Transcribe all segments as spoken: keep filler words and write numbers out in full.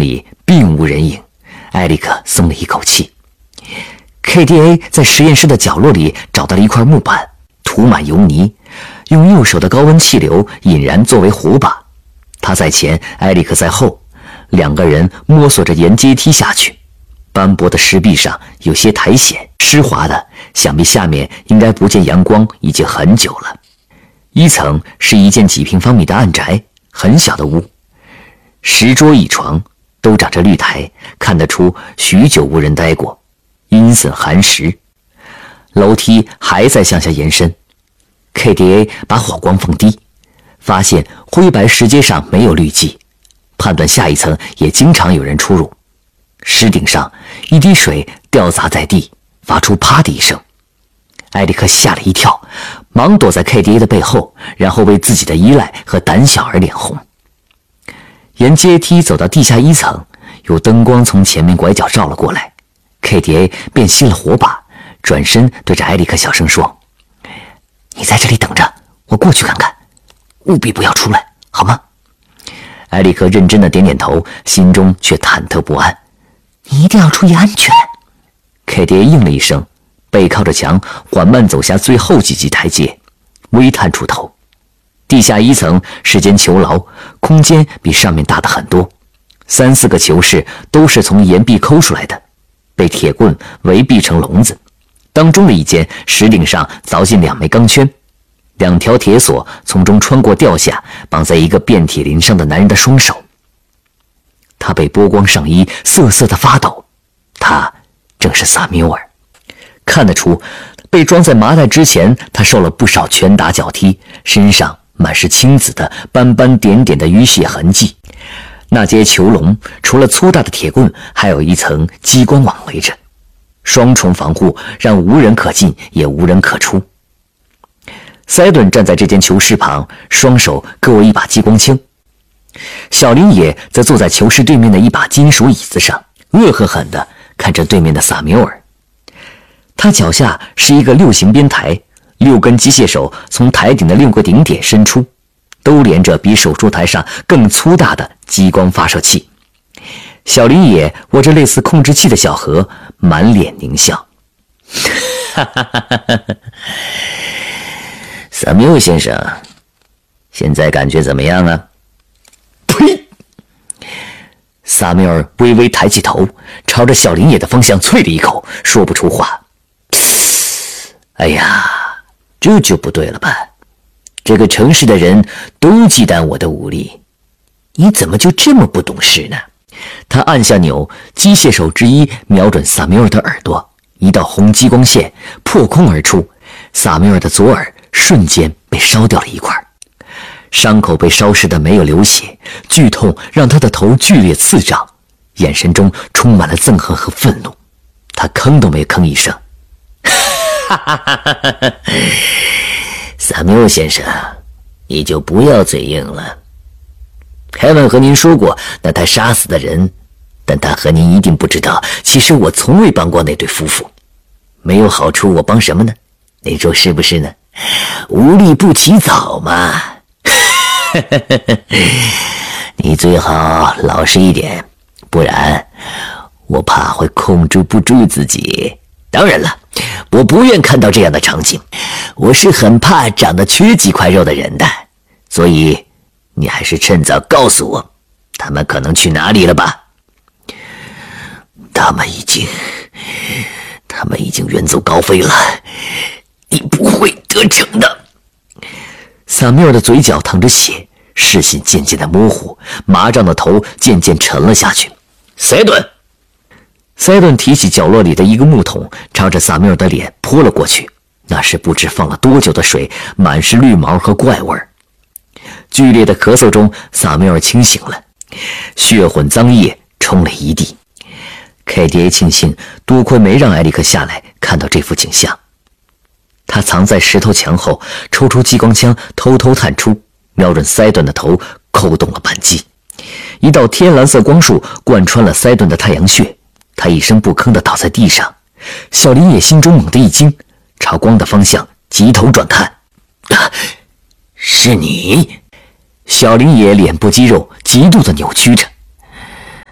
里并无人影，艾利克松了一口气。K D A 在实验室的角落里找到了一块木板，涂满油泥，用右手的高温气流引燃作为火把。他在前，艾利克在后，两个人摸索着沿阶梯下去。斑驳的石壁上有些苔藓，湿滑的，想必下面应该不见阳光已经很久了。一层是一间几平方米的暗宅，很小的屋，十桌一床，都长着绿苔，看得出许久无人待过，阴森寒实。楼梯还在向下延伸。 K D A 把火光放低，发现灰白石阶上没有绿迹，判断下一层也经常有人出入。石顶上一滴水掉砸在地，发出啪的一声。艾利克吓了一跳，忙躲在 K D A 的背后，然后为自己的依赖和胆小而脸红。沿阶梯走到地下一层，有灯光从前面拐角照了过来， K D A 便熄了火把，转身对着艾利克小声说：“你在这里等着，我过去看看，务必不要出来，好吗？”艾利克认真的点点头，心中却忐忑不安。“你一定要注意安全。” K D A 应了一声，背靠着墙，缓慢走下最后几级台阶，微探出头。地下一层是间囚牢，空间比上面大得很多，三四个囚室都是从岩壁抠出来的，被铁棍围闭成笼子。当中的一间石顶上凿进两枚钢圈，两条铁索从中穿过掉下，绑在一个遍体鳞伤的男人的双手。他被波光上衣瑟瑟地发抖，他正是萨缪尔。看得出，被装在麻袋之前，他受了不少拳打脚踢，身上满是青紫的斑斑点点的淤血痕迹。那节囚笼除了粗大的铁棍，还有一层激光网围着，双重防护让无人可进也无人可出。塞顿站在这间囚室旁，双手各握一把激光枪。小林野则坐在囚室对面的一把金属椅子上，恶狠狠地看着对面的萨缪尔。他脚下是一个六形边台，六根机械手从台顶的六个顶点伸出，都连着比手术台上更粗大的激光发射器。小林野握着类似控制器的小盒，满脸狞笑。哈哈哈哈哈！萨缪先生，现在感觉怎么样啊？呸！萨缪尔微微抬起头，朝着小林野的方向啐了一口，说不出话。哎呀，这就不对了吧？这个城市的人都忌惮我的武力，你怎么就这么不懂事呢？他按下钮，机械手之一瞄准萨缪尔的耳朵，一道红激光线破空而出，萨缪尔的左耳瞬间被烧掉了一块，伤口被烧湿的没有流血，剧痛让他的头剧烈刺胀，眼神中充满了憎恨和愤怒。他吭都没吭一声。哈哈哈哈哈！萨缪先生，你就不要嘴硬了。凯文和您说过，那他杀死的人，但他和您一定不知道，其实我从未帮过那对夫妇。没有好处，我帮什么呢？您说是不是呢？无利不起早嘛。你最好老实一点，不然我怕会控制不住自己。当然了，我不愿看到这样的场景，我是很怕长得缺几块肉的人的，所以你还是趁早告诉我，他们可能去哪里了吧？他们已经，他们已经远走高飞了，你不会得逞的。萨缪尔的嘴角淌着血，视线渐渐的模糊，麻胀的头渐渐沉了下去。塞顿！塞顿提起角落里的一个木桶，朝着萨缪尔的脸泼了过去，那是不知放了多久的水，满是绿毛和怪味儿。剧烈的咳嗽中，萨缪尔清醒了，血混脏液冲了一地。K D A 庆幸多亏没让艾利克下来看到这幅景象。他藏在石头墙后，抽出激光枪，偷偷探出，瞄准塞顿的头，扣动了扳机。一道天蓝色光束贯穿了塞顿的太阳穴，他一声不吭地倒在地上。小林野心中猛地一惊，朝光的方向急头转看。啊，是你！小林野脸部肌肉极度的扭曲着。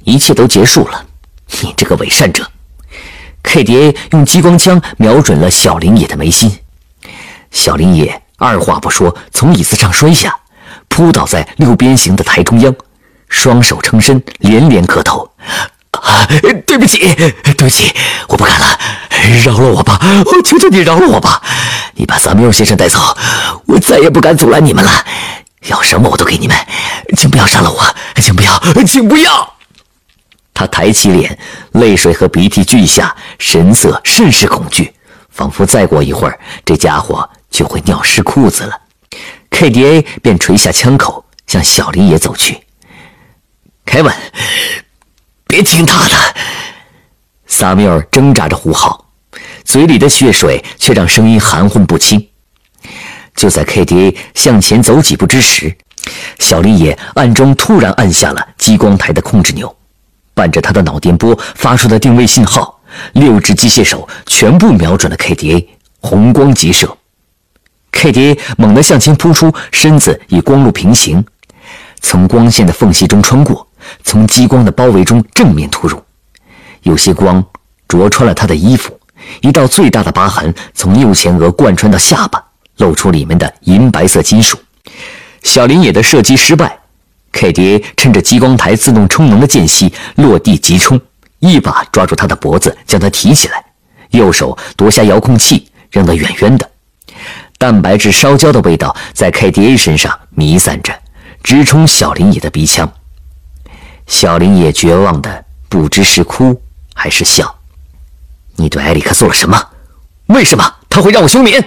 一切都结束了。你这个伪善者！”K D A 用激光枪瞄准了小林野的眉心。小林野二话不说，从椅子上摔下，扑倒在六边形的台中央，双手撑身，连连磕头：“啊，对不起，对不起，我不敢了，饶了我吧！我求求你饶了我吧！你把萨缪尔先生带走，我再也不敢阻拦你们了。要什么我都给你们，请不要杀了我，请不要，请不要！”他抬起脸，泪水和鼻涕俱下，神色甚是恐惧，仿佛再过一会儿，这家伙就会尿湿裤子了。K D A 便垂下枪口，向小林野走去。凯文，别听他的！萨缪尔挣扎着呼号，嘴里的血水却让声音含混不清。就在 K D A 向前走几步之时，小林野暗中突然按下了激光台的控制钮，伴着他的脑电波发出的定位信号，六只机械手全部瞄准了 K D A， 红光急射。K D A 猛地向前扑出，身子与光路平行，从光线的缝隙中穿过，从激光的包围中正面突入。有些光灼穿了他的衣服，一道最大的疤痕从右前额贯穿到下巴，露出里面的银白色金属。小林野的射击失败， K D A 趁着激光台自动充能的间隙落地急冲，一把抓住他的脖子，将他提起来，右手夺下遥控器，扔得远远的。蛋白质烧焦的味道在 K D A 身上弥散着，直冲小林野的鼻腔。小林野绝望的不知是哭还是笑。你对埃里克做了什么？为什么他会让我休眠？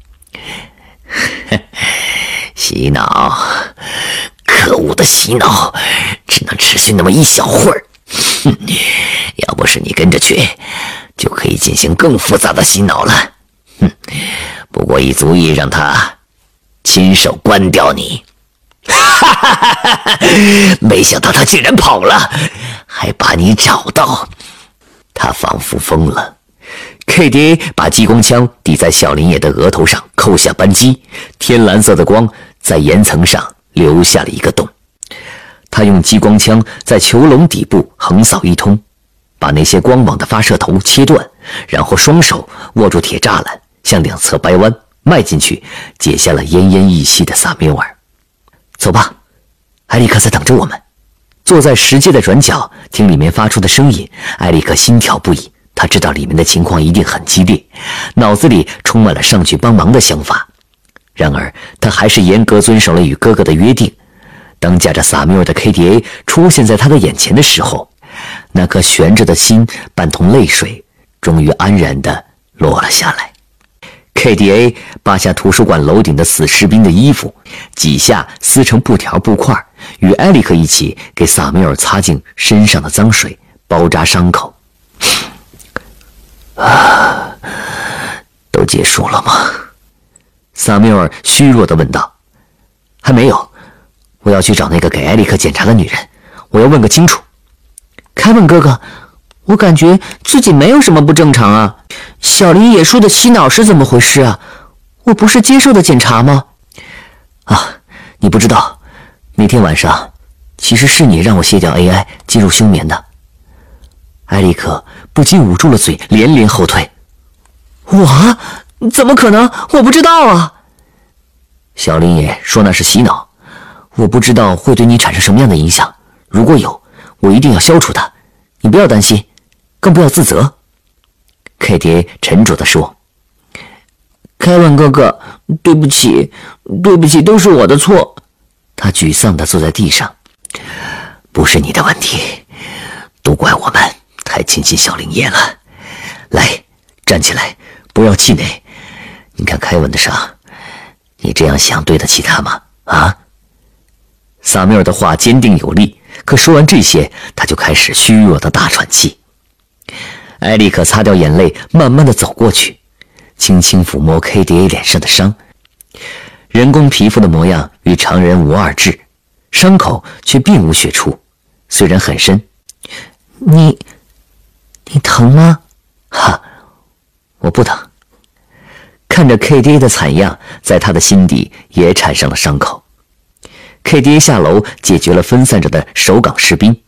洗脑，可恶的洗脑，只能持续那么一小会儿。哼，要不是你跟着去，就可以进行更复杂的洗脑了。哼，不过已足以让他亲手关掉你。哈哈哈哈！没想到他竟然跑了，还把你找到。他仿佛疯了。K D A 把激光枪抵在小林野的额头上，扣下扳机，天蓝色的光在岩层上留下了一个洞。他用激光枪在球笼底部横扫一通，把那些光网的发射头切断，然后双手握住铁栅栏，向两侧掰弯，迈进去，解下了奄奄一息的萨缪尔。走吧，埃里克在等着我们。坐在石阶的转角，听里面发出的声音，埃里克心跳不已。他知道里面的情况一定很激烈，脑子里充满了上去帮忙的想法。然而他还是严格遵守了与哥哥的约定。当驾着萨缪尔的 K D A 出现在他的眼前的时候，那颗悬着的心伴同泪水终于安然地落了下来。 K D A 扒下图书馆楼顶的死士兵的衣服，几下撕成布条布块，与埃里克一起给萨缪尔擦净身上的脏水，包扎伤口。啊，都结束了吗？萨缪尔虚弱地问道。还没有，我要去找那个给埃里克检查的女人，我要问个清楚。凯文哥哥，我感觉自己没有什么不正常啊。小林野叔的洗脑是怎么回事啊？我不是接受的检查吗？啊，你不知道，那天晚上其实是你让我卸掉 A I 进入休眠的。埃里克不禁捂住了嘴，连连后退。我？怎么可能？我不知道啊。小林野说那是洗脑，我不知道会对你产生什么样的影响，如果有，我一定要消除它，你不要担心，更不要自责。K D A 沉着地说。凯文哥哥，对不起，对不起，都是我的错。他沮丧地坐在地上。不是你的问题，都怪我们太轻信小林野了。来，站起来，不要气馁。你看凯文的伤，你这样想对得起他吗？啊？萨缪尔的话坚定有力，可说完这些，他就开始虚弱的大喘气。埃里克擦掉眼泪，慢慢的走过去，轻轻抚摸 K D A 脸上的伤。人工皮肤的模样与常人无二致，伤口却并无血出，虽然很深。你你疼吗？哈，我不疼。看着 K D A 的惨样，在他的心底也产生了伤口。K D A 下楼解决了分散着的守岗士兵，